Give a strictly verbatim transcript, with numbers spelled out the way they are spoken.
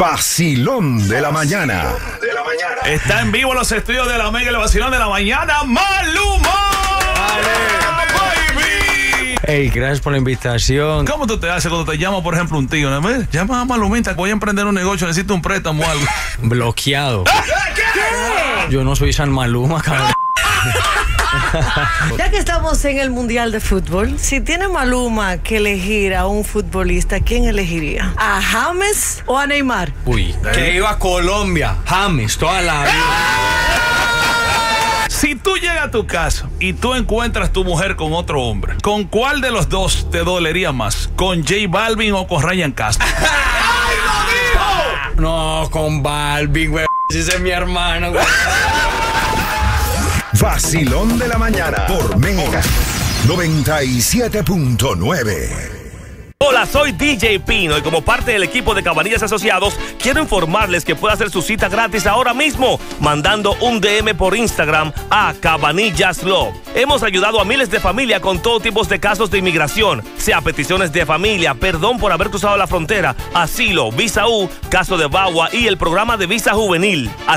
Vacilón de la mañana. De la mañana. Está en vivo los estudios de la Mega, el vacilón de la mañana, Maluma. Baby. Hey, gracias por la invitación. ¿Cómo tú te haces cuando te llama, por ejemplo, un tío? ¿No? Llama a Malumita que voy a emprender un negocio, necesito un préstamo o algo. Bloqueado. ¿Qué? Yo no soy San Maluma, cabrón. Ya que estamos en el Mundial de Fútbol, si tiene Maluma que elegir a un futbolista, ¿quién elegiría? ¿A James o a Neymar? Uy, que iba a Colombia. James, toda la vida. Si tú llegas a tu casa y tú encuentras tu mujer con otro hombre, ¿con cuál de los dos te dolería más? ¿Con J Balvin o con Ryan Castro? ¡Ay, lo dijo! No, con Balvin, güey. Ese es mi hermano, güey. Vacilón de la mañana por Mega noventa y siete punto nueve. Hola, soy D J Pino y como parte del equipo de Cabanillas Asociados, quiero informarles que puede hacer su cita gratis ahora mismo, mandando un D M por Instagram a Cabanillas Love. Hemos ayudado a miles de familias con todo tipo de casos de inmigración, sea peticiones de familia, perdón por haber cruzado la frontera, asilo, visa U, caso de Bagua y el programa de visa juvenil.